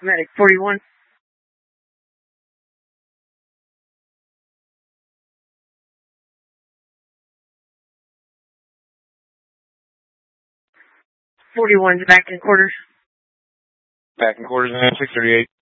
Medic 41. '41's back in quarters. Back in quarters, 638.